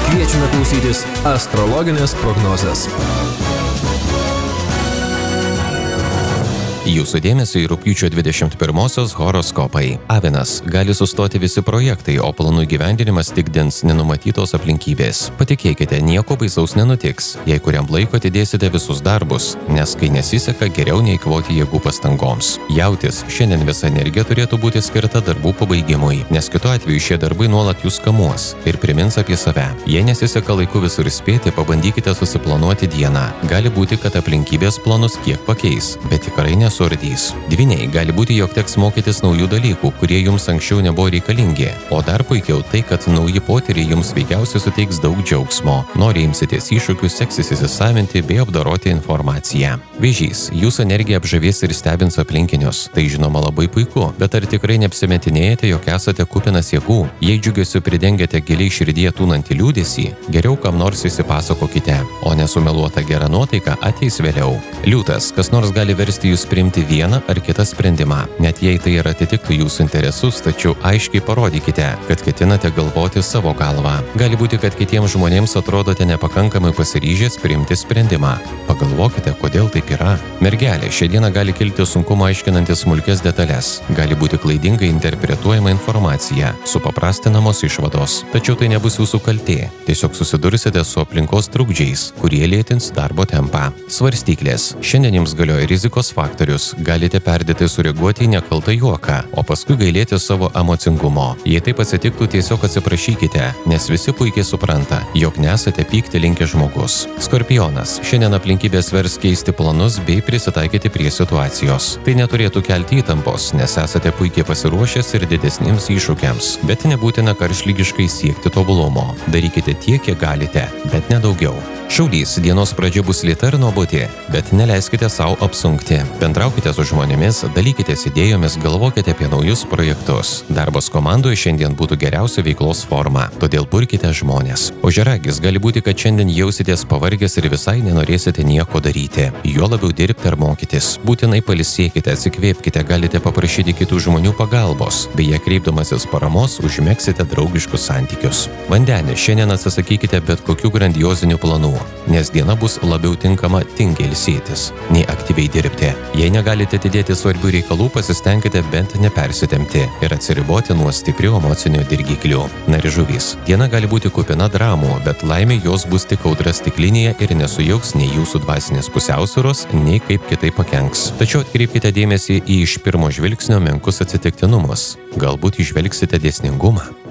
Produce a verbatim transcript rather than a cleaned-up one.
Kviečiame klausytis astrologinės prognozės. Jūsų dėmesio į rugpjūčio dvidešimt pirmosios horoskopai. Avinas, gali sustoti visi projektai, o planų įgyvendinimas tik dins nenumatytos aplinkybės. Patikėkite, nieko baisaus nenutiks, jei kuriam laiko atidėsite visus darbus, nes kai nesiseka, geriau neįkvoti jėgų pastangoms. Jautis, šiandien visa energija turėtų būti skirta darbų pabaigimui, nes kitu atveju šie darbai nuolat jūs kamuos ir primins apie save. Jei nesiseka laiku visur spėti, pabandykite susiplanuoti dieną. Gali būti, kad aplinkybės planus kiek pakeis, bet tikrai nesu surdys. Dvyniai, gali būti, jog teks mokytis naujų dalykų, kurie jums anksčiau nebuvo reikalingi, o dar puikiau tai, kad nauji potyriai jums veikiausiai suteiks daug džiaugsmo. Nori imsitės iššūkius, seksis įsisavinti bei apdoroti informaciją. Vėžys, jūsų energija apžavės ir stebins aplinkinius. Tai žinoma labai puiku, bet ar tikrai neapsimetinėjate, jog esate kupinas jėgų? Jei džiugesiu pridengiate giliai širdyje tūnantį liūdesį, geriau kam nors įsipasakokite, o nesumeluota gera nuotaika ateis vėliau. Liūtas, kas nors gali versti jūs priimti vieną ar kitą sprendimą, net jei tai ir atitiktų jūsų interesus, tačiau aiškiai parodykite, kad ketinate galvoti savo galvą. Gali būti, kad kitiems žmonėms atrodote nepakankamai pasiryžęs priimti sprendimą. Pagalvokite, kodėl taip yra. Mergelė, šią dieną gali kilti sunkumų aiškinantis smulkes detalės. Gali būti klaidingai interpretuojama informacija, supaprastinamos išvados. Tačiau tai nebus jūsų kaltė. Tiesiog susidursite su aplinkos trukdžiais, kurie lėtins darbo tempą. Svarstyklės. Šiandien jums galioja rizikos faktorius. Galite perdėtai sureaguoti į nekaltą juoką, o paskui gailėti savo emocingumo. Jei taip atsitiktų, tiesiog atsiprašykite, nes visi puikiai supranta, jog nesate pykti linkęs žmogus. Skorpionas. Šiandien aplinkybės vers keisti planus bei prisitaikyti prie situacijos. Tai neturėtų kelti įtampos, nes esate puikiai pasiruošęs ir didesniems iššūkiams, bet nebūtina karštlygiškai siekti tobulumo. Darykite tiek, kiek galite, bet nedaugiau. Šaulys, dienos pradžia bus lėta ir nuobodi, bet neleiskite savo apsunkti. Bendraukite su žmonėmis, dalykitės idėjomis, galvokite apie naujus projektus. Darbas komandoje šiandien būtų geriausia veiklos forma, todėl burkite žmonės. Ožiaragis, gali būti, kad šiandien jausitės pavargęs ir visai nenorėsite nieko daryti. Juo labiau dirbti ar mokytis. Būtinai pailsėkite, atsikvėpkite, galite paprašyti kitų žmonių pagalbos. Beje, kreipdamasis paramos, užmegsite draugiškus santykius. Vandenį, šiandien atsisakykite bet kokių grandiozinių planų, nes diena bus labiau tinkama tingiai ilsėtis, nei aktyviai dirbti. Jei negalite atidėti svarbių reikalų, pasistengkite bent nepersitempti ir atsiriboti nuo stiprių emocinių dirgiklių. Na ir žuvys. Diena gali būti kupina dramų, bet laimė jos bus tik audra stiklinėje ir nesujauks nei jūsų dvasinės pusiausvyros, nei kaip kitaip pakenks. Tačiau atkreipkite dėmesį į iš pirmo žvilgsnio menkus atsitiktinumus. Galbūt įžvelgsite dėsningumą.